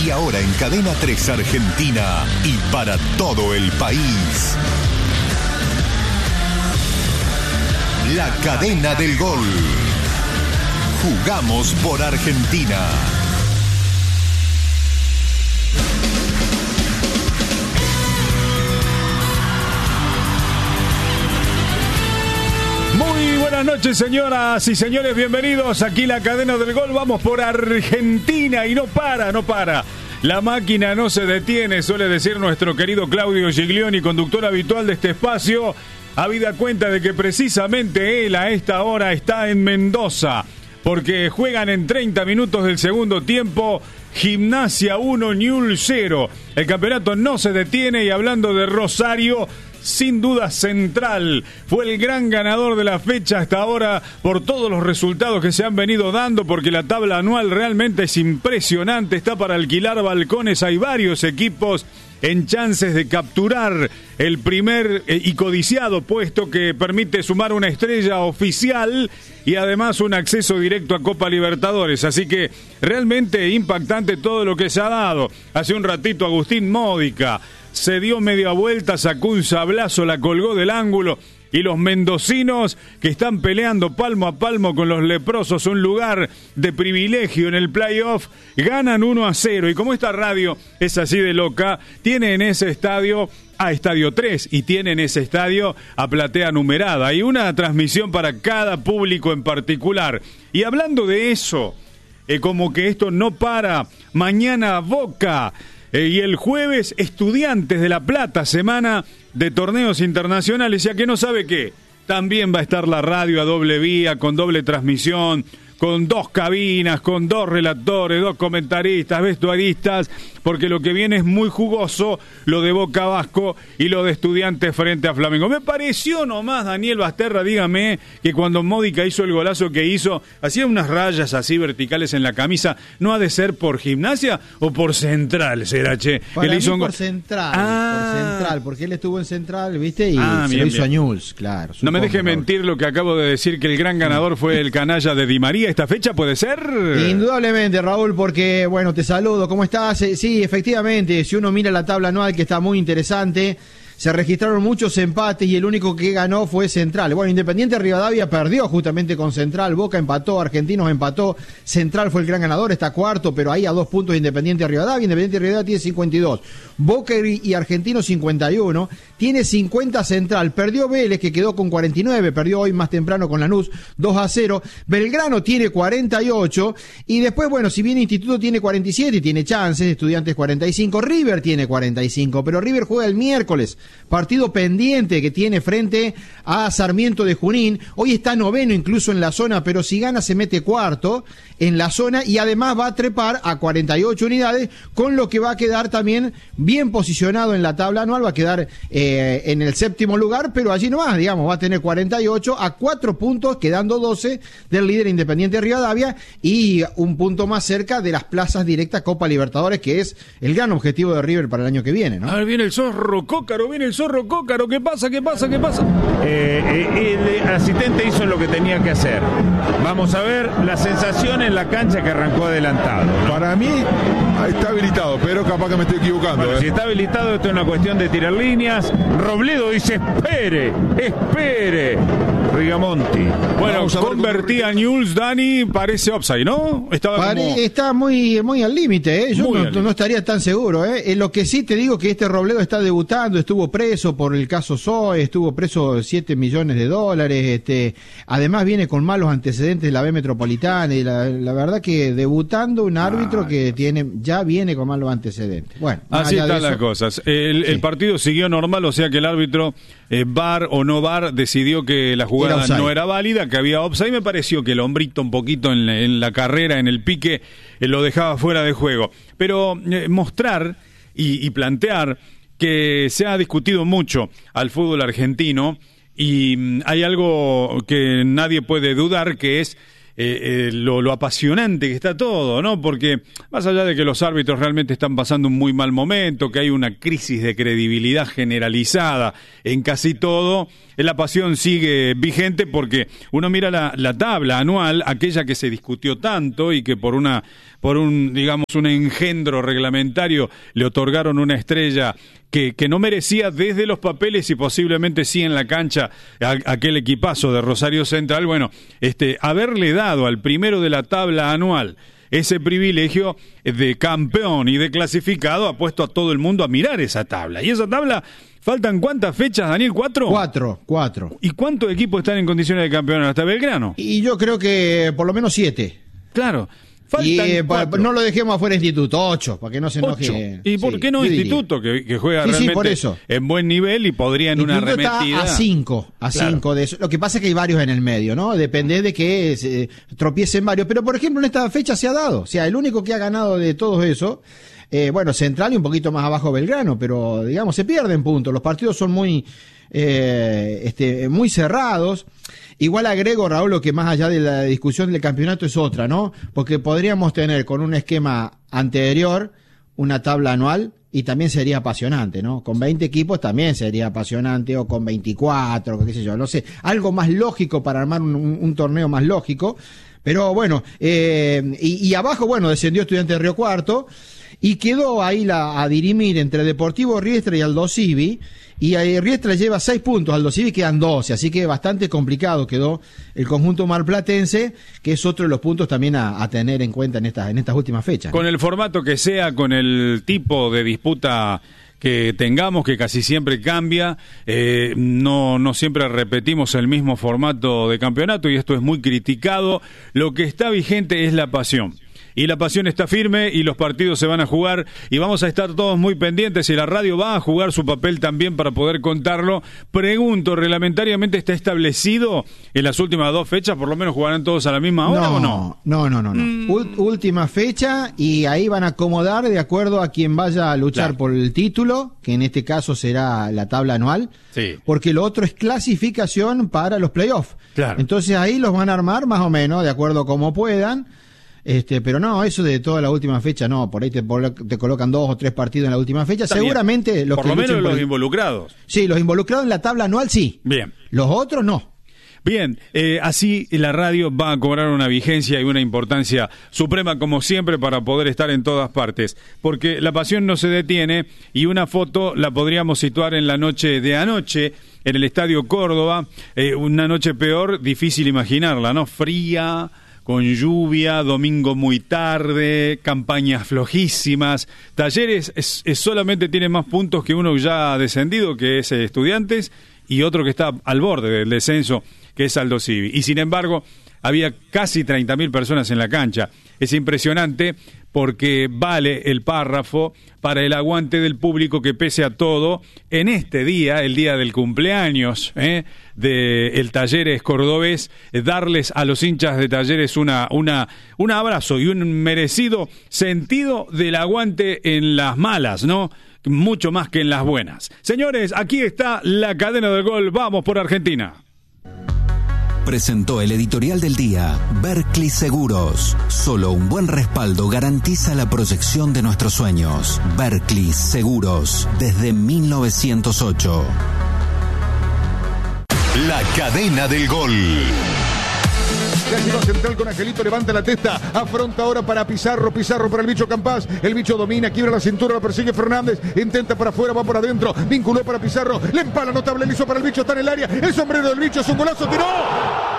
Y ahora en Cadena 3 Argentina y para todo el país. La cadena del gol. Jugamos por Argentina. Muy buenas noches, señoras y señores, bienvenidos aquí a la cadena del gol. Vamos por Argentina y no para. La máquina no se detiene, suele decir nuestro querido Claudio Giglioni, conductor habitual de este espacio, habida cuenta de que precisamente él a esta hora está en Mendoza, porque juegan en 30 minutos del segundo tiempo, Gimnasia 1, Newell's 0. El campeonato no se detiene y hablando de Rosario, sin duda Central fue el gran ganador de la fecha hasta ahora por todos los resultados que se han venido dando, porque la tabla anual realmente es impresionante, está para alquilar balcones, hay varios equipos en chances de capturar el primer y codiciado puesto que permite sumar una estrella oficial y además un acceso directo a Copa Libertadores, así que realmente impactante todo lo que se ha dado. Hace un ratito Agustín Módica se dio media vuelta, sacó un sablazo, la colgó del ángulo y los mendocinos que están peleando palmo a palmo con los leprosos, un lugar de privilegio en el playoff, ganan 1-0 y como esta radio es así de loca, tiene en ese estadio a Estadio 3 y tiene en ese estadio a platea numerada y una transmisión para cada público en particular. Y hablando de eso, como que esto no para, mañana Boca y el jueves Estudiantes de La Plata, semana de torneos internacionales, ya que no sabe qué, también va a estar la radio a doble vía, con doble transmisión, con 2 cabinas, con 2 relatores, 2 comentaristas, vestuaristas, porque lo que viene es muy jugoso, lo de Boca Vasco y lo de Estudiantes frente a Flamengo. Me pareció nomás, Daniel Basterra, dígame, que cuando Módica hizo el golazo que hizo, hacía unas rayas así verticales en la camisa, ¿no ha de ser por Gimnasia o por Central, será, che? Para mí por Central, porque él estuvo en Central, ¿viste? Y se bien, lo hizo a Newell's, claro. No me deje mentir lo que acabo de decir, que el gran ganador fue el canalla de Di María esta fecha, ¿puede ser? Indudablemente, Raúl, porque, bueno, te saludo, ¿cómo estás? Sí, efectivamente, si uno mira la tabla anual, que está muy interesante, se registraron muchos empates y el único que ganó fue Central. Bueno, Independiente Rivadavia perdió justamente con Central, Boca empató, Argentinos empató, Central fue el gran ganador, está cuarto, pero ahí a 2 puntos de Independiente Rivadavia. Independiente Rivadavia tiene 52, Boca y Argentinos 51, tiene 50 Central, perdió Vélez que quedó con 49, perdió hoy más temprano con Lanús 2-0, Belgrano tiene 48 y después, bueno, si bien Instituto tiene 47 y tiene chances, Estudiantes 45, River tiene 45, pero River juega el miércoles, partido pendiente que tiene frente a Sarmiento de Junín. Hoy está noveno incluso en la zona, pero si gana se mete cuarto en la zona y además va a trepar a 48 unidades, con lo que va a quedar también bien posicionado en la tabla anual, va a quedar en el 7º lugar, pero allí nomás, digamos, va a tener 48 a 4 puntos, quedando 12 del líder Independiente Rivadavia y un punto más cerca de las plazas directas Copa Libertadores, que es el gran objetivo de River para el año que viene, ¿no? A ver, viene el zorro Cócaro, ¿qué pasa? El asistente hizo lo que tenía que hacer. Vamos a ver la sensación en la cancha, que arrancó adelantado, ¿no? Para mí está habilitado, pero capaz que me estoy equivocando. Bueno, si está habilitado, esto es una cuestión de tirar líneas. Robledo dice, espere, Rigamonti. Bueno, convertía a Newell's, Dani, parece offside, ¿no? Está muy al límite, yo no estaría tan seguro. Lo que sí te digo que este Robledo está debutando, estuvo preso por el caso Zoe, estuvo preso $7 millones, además viene con malos antecedentes de la B Metropolitana y la verdad que debutando un árbitro que ya viene con malos antecedentes. Bueno, así están las cosas. El partido siguió normal, o sea que el árbitro, VAR o no VAR, decidió que la jugada no era válida, que había offside. Me pareció que el hombrito un poquito en la carrera, en el pique, lo dejaba fuera de juego. Pero mostrar y plantear que se ha discutido mucho al fútbol argentino y hay algo que nadie puede dudar, que es lo apasionante que está todo, ¿no? Porque más allá de que los árbitros realmente están pasando un muy mal momento, que hay una crisis de credibilidad generalizada en casi todo, la pasión sigue vigente porque uno mira la tabla anual, aquella que se discutió tanto y que por una por un engendro reglamentario, le otorgaron una estrella que no merecía desde los papeles y posiblemente sí en la cancha aquel equipazo de Rosario Central. Bueno, haberle dado al primero de la tabla anual ese privilegio de campeón y de clasificado ha puesto a todo el mundo a mirar esa tabla. Y esa tabla, ¿faltan cuántas fechas, Daniel? ¿4? 4. ¿Y cuántos equipos están en condiciones de campeón hasta Belgrano? Y yo creo que por lo menos 7. Claro. Y no lo dejemos afuera Instituto, 8, para que no se enoje. ¿Y por qué no Instituto, que juega realmente por eso. En buen nivel y podría en Instituto una arremetida? Está a 5 de eso. Lo que pasa es que hay varios en el medio, ¿no? Depende de que se tropiecen varios. Pero, por ejemplo, en esta fecha se ha dado. O sea, el único que ha ganado de todo eso, Central y un poquito más abajo Belgrano, pero, digamos, se pierden puntos. Los partidos son muy cerrados. Igual agrego, Raúl, lo que más allá de la discusión del campeonato es otra, ¿no? Porque podríamos tener con un esquema anterior una tabla anual y también sería apasionante, ¿no? Con 20 equipos también sería apasionante, o con 24, qué sé yo, no sé, algo más lógico para armar un torneo más lógico. Pero bueno, y abajo, descendió Estudiantes de Río Cuarto y quedó ahí a dirimir entre Deportivo Riestra y Aldosivi. Y Riestra lleva 6 puntos, Aldosivi quedan 12, así que bastante complicado quedó el conjunto marplatense, que es otro de los puntos también a tener en cuenta en estas últimas fechas. Con el formato que sea, con el tipo de disputa que tengamos, que casi siempre cambia, no siempre repetimos el mismo formato de campeonato y esto es muy criticado. Lo que está vigente es la pasión. Y la pasión está firme y los partidos se van a jugar y vamos a estar todos muy pendientes y la radio va a jugar su papel también para poder contarlo. Pregunto, ¿reglamentariamente está establecido en las últimas 2 fechas? ¿Por lo menos jugarán todos a la misma hora o no? No. Última fecha y ahí van a acomodar de acuerdo a quien vaya a luchar por el título, que en este caso será la tabla anual, porque lo otro es clasificación para los playoffs. Claro. Entonces ahí los van a armar más o menos de acuerdo a como puedan. Pero no, eso de toda la última fecha, no, por ahí te colocan 2 o 3 partidos en la última fecha. Está seguramente bien. Los por que lo menos los involucrados. Sí, los involucrados en la tabla anual sí. Bien. Los otros no. Bien, así la radio va a cobrar una vigencia y una importancia suprema como siempre para poder estar en todas partes, porque la pasión no se detiene y una foto la podríamos situar en la noche de anoche en el Estadio Córdoba, una noche peor, difícil imaginarla, ¿no? Fría, con lluvia, domingo muy tarde, campañas flojísimas. Talleres solamente tiene más puntos que uno ya ha descendido, que es Estudiantes, y otro que está al borde del descenso, que es Aldosivi. Y sin embargo, había casi 30.000 personas en la cancha. Es impresionante porque vale el párrafo para el aguante del público que pese a todo, en este día, el día del cumpleaños del Talleres cordobés, darles a los hinchas de Talleres un abrazo y un merecido sentido del aguante en las malas, ¿no? Mucho más que en las buenas. Señores, aquí está la cadena del gol. Vamos por Argentina. Presentó el editorial del día, Berkley Seguros. Solo un buen respaldo garantiza la proyección de nuestros sueños. Berkley Seguros, desde 1908. La cadena del gol. Casi va Central con Angelito, levanta la testa, afronta ahora para Pizarro para el bicho Campás, el bicho domina, quiebra la cintura, lo persigue Fernández, intenta para afuera, va por adentro, vinculó para Pizarro, le empala notable, liso para el bicho, está en el área, el sombrero del bicho es un golazo, tiró.